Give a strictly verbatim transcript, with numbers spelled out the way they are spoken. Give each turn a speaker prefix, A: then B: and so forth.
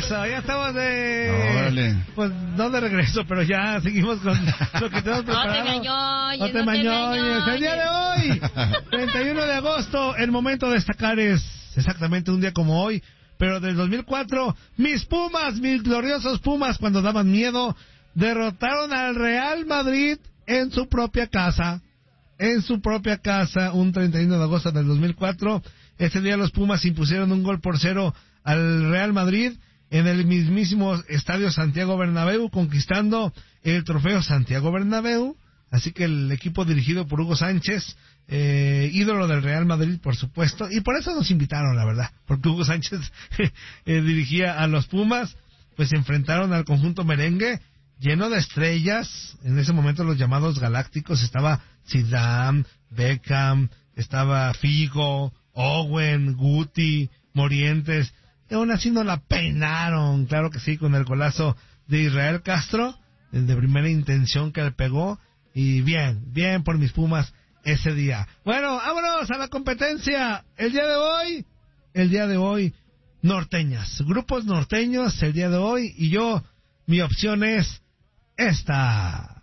A: regreso, ya estamos de...
B: Órale.
A: Pues no de regreso, pero ya seguimos con lo que tenemos preparado.
C: No te mañoñes,
A: no te mañoñes. El día de hoy, treinta y uno de agosto, el momento de destacar es exactamente un día como hoy, pero del dos mil cuatro, mis Pumas, mis gloriosos Pumas, cuando daban miedo, derrotaron al Real Madrid en su propia casa. En su propia casa, un treinta y uno de agosto del dos mil cuatro. Ese día los Pumas impusieron un gol por cero al Real Madrid en el mismísimo Estadio Santiago Bernabéu, conquistando el trofeo Santiago Bernabéu. Así que el equipo dirigido por Hugo Sánchez, eh, ídolo del Real Madrid, por supuesto, y por eso nos invitaron, la verdad, porque Hugo Sánchez eh, dirigía a los Pumas, pues se enfrentaron al conjunto merengue, lleno de estrellas, en ese momento los llamados galácticos. Estaba Zidane, Beckham, estaba Figo, Owen, Guti, Morientes, y aún así no la peinaron, claro que sí, con el golazo de Israel Castro, el de primera intención que le pegó, y bien, bien por mis Pumas ese día. Bueno, vámonos a la competencia, el día de hoy, el día de hoy, norteñas, grupos norteños el día de hoy, y yo, mi opción es esta.